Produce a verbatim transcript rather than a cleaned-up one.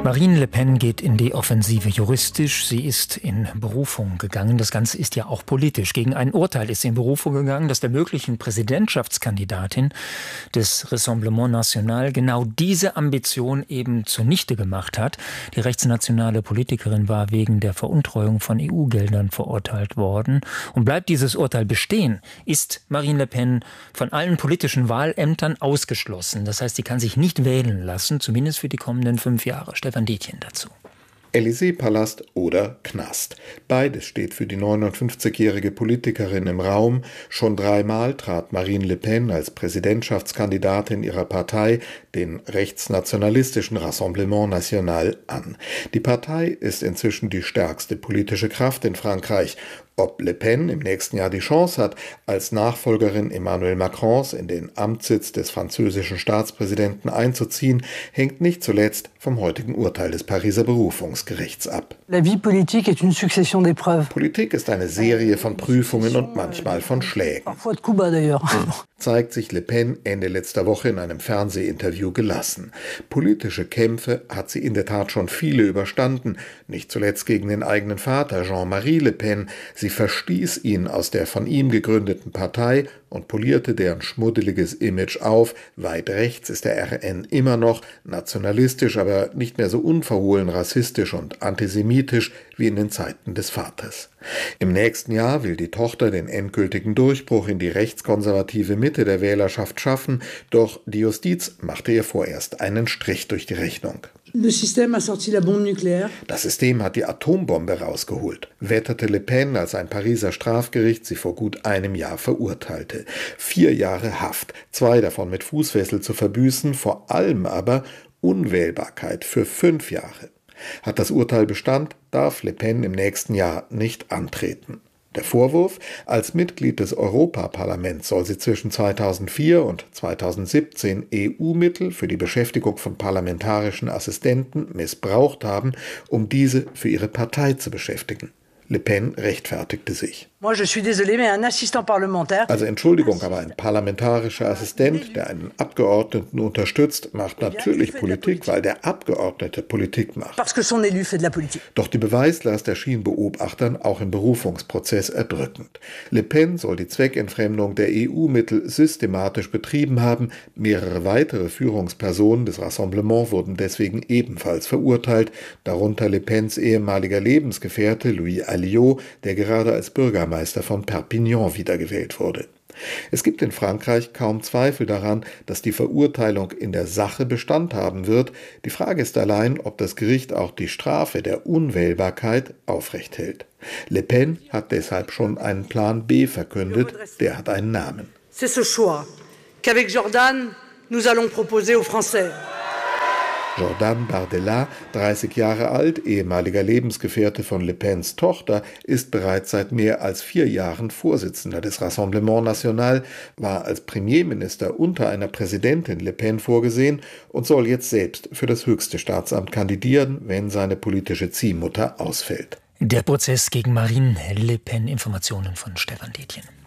Marine Le Pen geht in die Offensive juristisch. Sie ist in Berufung gegangen. Das Ganze ist ja auch politisch. Gegen ein Urteil ist sie in Berufung gegangen, das der möglichen Präsidentschaftskandidatin des Rassemblement National genau diese Ambition eben zunichte gemacht hat. Die rechtsnationale Politikerin war wegen der Veruntreuung von E U-Geldern verurteilt worden. Und bleibt dieses Urteil bestehen, ist Marine Le Pen von allen politischen Wahlämtern ausgeschlossen. Das heißt, sie kann sich nicht wählen lassen, zumindest für die kommenden fünf Jahre. Stefan Detjen dazu. Élysée-Palast oder Knast. Beides steht für die neunundfünfzigjährige Politikerin im Raum. Schon dreimal trat Marine Le Pen als Präsidentschaftskandidatin ihrer Partei, den rechtsnationalistischen Rassemblement National, an. Die Partei ist inzwischen die stärkste politische Kraft in Frankreich. Ob Le Pen im nächsten Jahr die Chance hat, als Nachfolgerin Emmanuel Macrons in den Amtssitz des französischen Staatspräsidenten einzuziehen, hängt nicht zuletzt vom heutigen Urteil des Pariser Berufungsgerichts ab. La vie politique est une succession d'épreuves. Politik ist eine Serie von Prüfungen und manchmal von Schlägen. Parfois de coups bas d'ailleurs. Zeigt sich Le Pen Ende letzter Woche in einem Fernsehinterview gelassen. Politische Kämpfe hat sie in der Tat schon viele überstanden, nicht zuletzt gegen den eigenen Vater Jean-Marie Le Pen. Sie verstieß ihn aus der von ihm gegründeten Partei und polierte deren schmuddeliges Image auf. Weit rechts ist der R N immer noch, nationalistisch, aber nicht mehr so unverhohlen rassistisch und antisemitisch wie in den Zeiten des Vaters. Im nächsten Jahr will die Tochter den endgültigen Durchbruch in die rechtskonservative Mitte der Wählerschaft schaffen, doch die Justiz machte ihr vorerst einen Strich durch die Rechnung. Das System hat die Atombombe rausgeholt, wetterte Le Pen, als ein Pariser Strafgericht sie vor gut einem Jahr verurteilte. Vier Jahre Haft, zwei davon mit Fußfessel zu verbüßen, vor allem aber Unwählbarkeit für fünf Jahre. Hat das Urteil Bestand, darf Le Pen im nächsten Jahr nicht antreten. Der Vorwurf: Als Mitglied des Europaparlaments soll sie zwischen zweitausendvier und zweitausendsiebzehn E U-Mittel für die Beschäftigung von parlamentarischen Assistenten missbraucht haben, um diese für ihre Partei zu beschäftigen. Le Pen rechtfertigte sich. Also Entschuldigung, aber ein parlamentarischer Assistent, der einen Abgeordneten unterstützt, macht natürlich Politik, weil der Abgeordnete Politik macht. Doch die Beweislast erschien Beobachtern auch im Berufungsprozess erdrückend. Le Pen soll die Zweckentfremdung der E U-Mittel systematisch betrieben haben. Mehrere weitere Führungspersonen des Rassemblement wurden deswegen ebenfalls verurteilt, darunter Le Pens ehemaliger Lebensgefährte Louis Alliot, der gerade als Bürgermeister von Perpignan wiedergewählt wurde. Es gibt in Frankreich kaum Zweifel daran, dass die Verurteilung in der Sache Bestand haben wird. Die Frage ist allein, ob das Gericht auch die Strafe der Unwählbarkeit aufrecht hält. Le Pen hat deshalb schon einen Plan B verkündet, der hat einen Namen. C'est ce choix qu'avec Jordan nous allons proposer aux Français. Jordan Bardella, dreißig Jahre alt, ehemaliger Lebensgefährte von Le Pens Tochter, ist bereits seit mehr als vier Jahren Vorsitzender des Rassemblement National, war als Premierminister unter einer Präsidentin Le Pen vorgesehen und soll jetzt selbst für das höchste Staatsamt kandidieren, wenn seine politische Ziehmutter ausfällt. Der Prozess gegen Marine Le Pen. Informationen von Stefan Detjen.